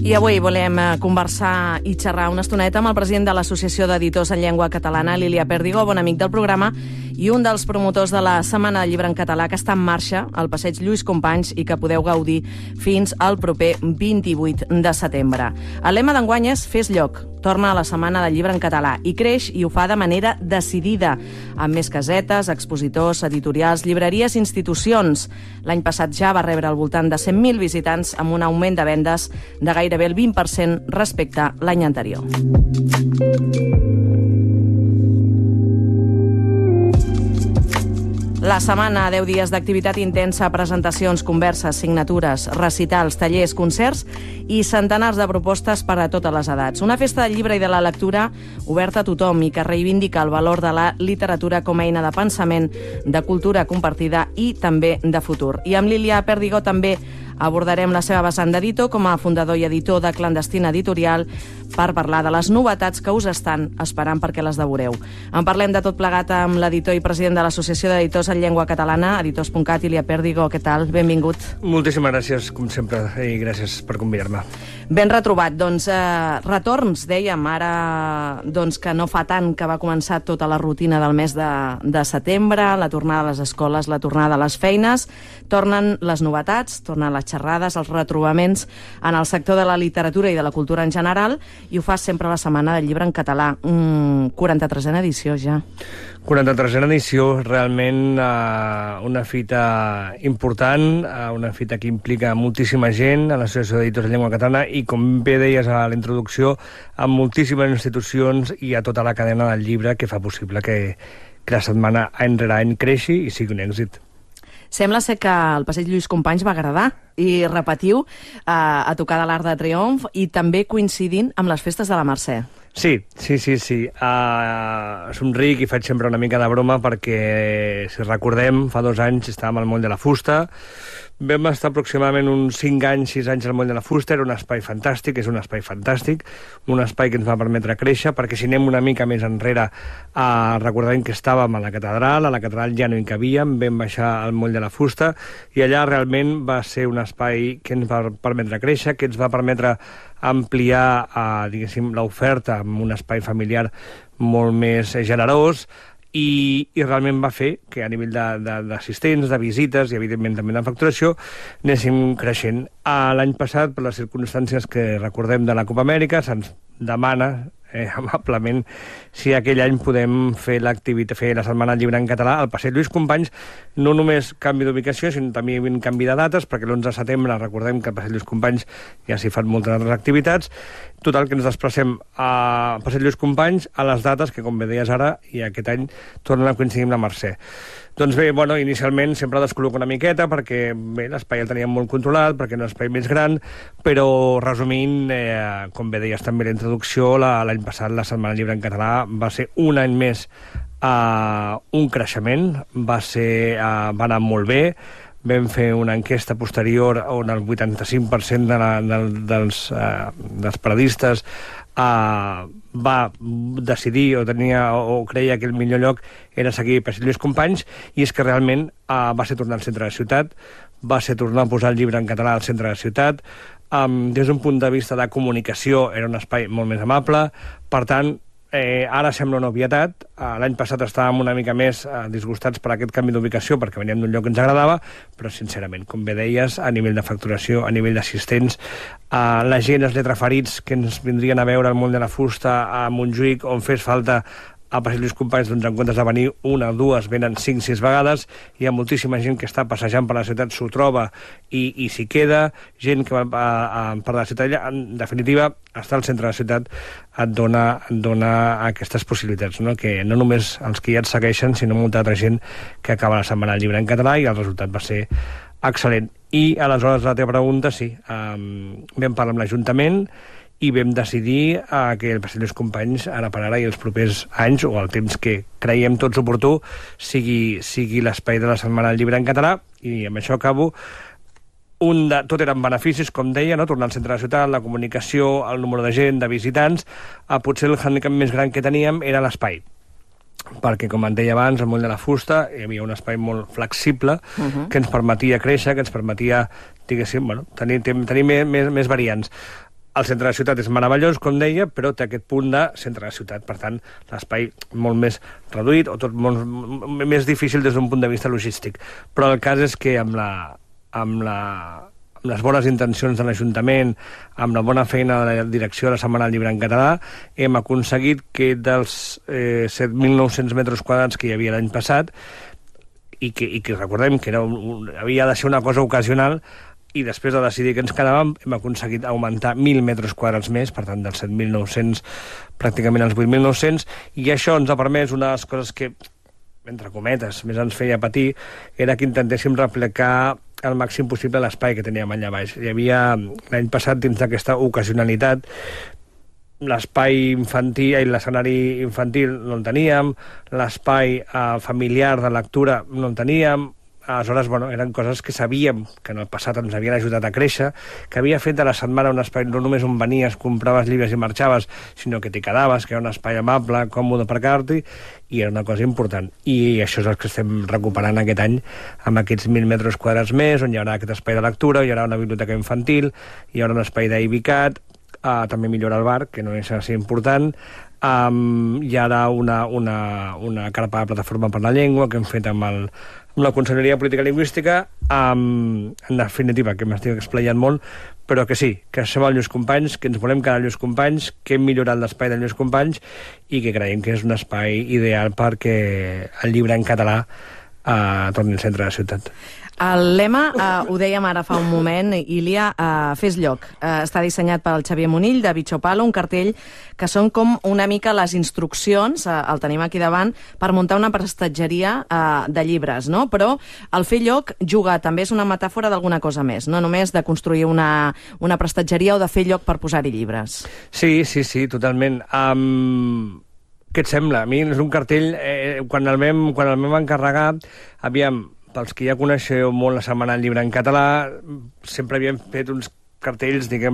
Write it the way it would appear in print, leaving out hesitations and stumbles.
I avui volem conversar i xerrar una estoneta amb el president de l'Associació d'Editors en Llengua Catalana, Lília Pèrdigo, bon amic del programa, i un dels promotors de la Setmana del Llibre en Català, que està en marxa al Passeig Lluís Companys i que podeu gaudir fins al proper 28 de setembre. El lema d'enguany és Fes lloc. Torna a la Setmana del Llibre en Català i creix i ho fa de manera decidida, amb més casetes, expositors, editorials, llibreries i institucions. L'any passat ja va rebre al voltant de 100.000 visitants amb un augment de vendes de gairebé el 20% respecte a l'any anterior. La setmana, 10 dies d'activitat intensa, presentacions, converses, signatures, recitals, tallers, concerts i centenars de propostes per a totes les edats. Una festa del llibre i de la lectura oberta a tothom i que reivindica el valor de la literatura com a eina de pensament, de cultura compartida i també de futur. I amb Lília Pèrdigo també abordarem la seva vessant d'editor com a fundador i editor de Clandestina Editorial per parlar de les novetats que us estan esperant perquè les devoreu. En parlem de tot plegat amb l'editor i president de l'Associació d'Editors en Llengua Catalana, editors.cat, Lília Pèrdigo. Què tal? Benvingut. Moltíssimes gràcies, com sempre, i gràcies per convidar-me. Ben retrobat. Doncs retorns, dèiem, ara que no fa tant que va començar tota la rutina del mes de setembre, la tornada a les escoles, la tornada a les feines, tornen les novetats, tornen les xerrades, els retrobaments en el sector de la literatura i de la cultura en general, i ho fa sempre la Setmana del Llibre en Català. 43a edició ja. 43a edició, realment una fita important, una fita que implica moltíssima gent a l'Associació d'Editors en Llengua Catalana i, com bé deies a la introducció, amb moltíssimes institucions i a tota la cadena del llibre que fa possible que la setmana any rere any creixi i sigui un èxit. Sembla ser que el Passeig Lluís Companys va agradar i repetiu a tocar de l'Arc de Triomf i també coincidint amb les festes de la Mercè. Sí. Somric i faig sempre una mica de broma perquè, si recordem, fa 2 anys estàvem al Moll de la Fusta. Vam estar aproximadament uns 5 anys, 6 anys al Moll de la Fusta. Era un espai fantàstic, és un espai fantàstic, un espai que ens va permetre créixer, perquè si anem una mica més enrere, recordem que estàvem a la catedral ja no hi cabíem, vam baixar al Moll de la Fusta, i allà realment va ser un espai que ens va permetre créixer, que ens va permetre ampliar, diguéssim, l'oferta amb un espai familiar molt més generós, i realment va fer que a nivell d'assistents, de visites i evidentment també de facturació anéssim creixent. L'any passat, per les circumstàncies que recordem de la Copa Amèrica, se'ns demana amablement si aquell any podem fer la Setmana del Llibre en Català al Passeig Lluís Companys, no només canvi d'ubicació, sinó també canvi de dates, perquè l'11 de setembre recordem que al Passeig Lluís Companys ja s'hi fan moltes altres activitats. Total, que ens desplacem a Passeig Lluís Companys a les dates que, com bé deies ara, i aquest any tornen a coincidir amb la Mercè. Doncs bé, inicialment sempre descol·loco una miqueta perquè l'espai el teníem molt controlat, perquè era un espai més gran, però resumint, com bé deies també a la introducció, l'any passat la Setmana del Llibre en Català va ser un any més un creixement, va anar molt bé. Vam fer una enquesta posterior on el 85% dels periodistes va decidir o creia que el millor lloc era seguir Passeig Lluís Companys, i és que realment va ser tornar al centre de la ciutat, va ser tornar a posar el llibre en català al centre de la ciutat. Des d'un punt de vista de comunicació era un espai molt més amable, per tant, ara sembla una obvietat. L'any passat estàvem una mica més disgustats per aquest canvi d'ubicació perquè veníem d'un lloc que ens agradava, però sincerament, com bé deies, a nivell de facturació, a nivell d'assistents, la gent, els lletraferits que ens vindrien a veure al Moll de la Fusta, a Montjuïc, on fes falta a Passeig Lluís Companys, doncs en comptes de venir 1 o 2, venen 5-6 vegades. Hi ha moltíssima gent que està passejant per la ciutat, s'ho troba i s'hi queda. Gent que va per la ciutat, en definitiva, estar al centre de la ciutat et dona aquestes possibilitats, no? Que no només els que ja et segueixen, sinó molta altra gent que acaba la Setmana del Llibre en Català, i el resultat va ser excel·lent. I aleshores, la teva pregunta, sí, vam parlar amb l'Ajuntament i vam decidir que el Passeig Lluís Companys, ara per ara i els propers anys, o el temps que creiem tots oportú, sigui l'espai de la Setmana del Llibre en Català. I amb això acabo. Tot eren beneficis, com deia, no? Tornar al centre de la ciutat, la comunicació, el número de gent, de visitants. Potser el handicap més gran que teníem era l'espai, perquè, com et deia abans, al Moll de la Fusta hi havia un espai molt flexible que ens permetia créixer, que ens permetia, diguéssim, tenir més variants. El centre de la ciutat és meravellós, com deia, però té aquest punt de centre de la ciutat. Per tant, l'espai molt més reduït o tot molt més difícil des d'un punt de vista logístic. Però el cas és que amb les bones intencions de l'Ajuntament, amb la bona feina de la direcció de la Setmana del Llibre en Català, hem aconseguit que dels 7.900 metres quadrats que hi havia l'any passat, i que recordem que havia de ser una cosa ocasional, i després de decidir que ens quedàvem hem aconseguit augmentar 1.000 metres quadrats més, per tant dels 7.900 pràcticament als 8.900, i això ens ha permès una de les coses que, entre cometes, més ens feia patir, era que intentéssim replicar al màxim possible l'espai que teníem allà baix. Hi havia l'any passat, dins d'aquesta ocasionalitat, l'espai infantil, l'escenari infantil no el teníem, l'espai familiar de lectura no el teníem. Aleshores, eren coses que sabíem que en el passat ens havien ajudat a créixer, que havia fet de la setmana un espai no només on venies, compraves llibres i marxaves, sinó que t'hi quedaves, que era un espai amable, còmode per quedar-t'hi, i era una cosa important. I això és el que estem recuperant aquest any, amb aquests 1.000 metres quadrats més, on hi haurà aquest espai de lectura, hi haurà una biblioteca infantil, hi haurà un espai d'IBCAT, també millora el bar, que no és assez important, hi haurà una carpa de plataforma per la llengua que hem fet amb la Conselleria de Política Lingüística, en definitiva, que m'estic explayant molt, però que sí, que som els Lluís Companys, que ens volem quedar als Lluís Companys, que hem millorat l'espai dels Lluís Companys i que creiem que és un espai ideal perquè el llibre en català torni al centre de la ciutat. El lema, ho dèiem ara fa un moment, Ilia, Fes lloc. Està dissenyat pel Xavier Munill, de Bichopalo, un cartell que són com una mica les instruccions, el tenim aquí davant, per muntar una prestatgeria de llibres, no? Però el fer lloc juga, també és una metàfora d'alguna cosa més, no només de construir una prestatgeria o de fer lloc per posar-hi llibres. Sí, totalment. Què et sembla? A mi és un cartell, quan el vam encarregar, pels que ja coneixeu molt la Setmana del Llibre en Català, sempre havíem fet uns cartells, diguem,